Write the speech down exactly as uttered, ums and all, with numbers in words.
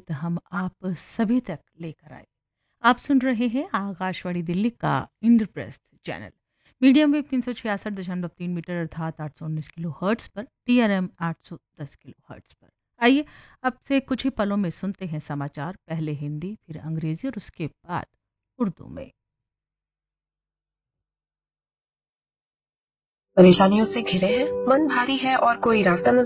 गीत हम आप सभी तक लेकर आए। आप सुन रहे हैं आकाशवाणी दिल्ली का इंद्रप्रस्थ चैनल मीडियम वेव तीन सौ छियासठ दशमलव तीन मीटर अर्थात आठ सौ उन्नीस किलो हर्ट्स पर, टी आर एम आठ सौ दस किलो हर्ट्स पर। आइए अब से कुछ ही पलों में सुनते हैं समाचार, पहले हिंदी फिर अंग्रेजी और उसके बाद उर्दू में। परेशानियों से घिरे हैं, मन भारी है और कोई रास्ता नजर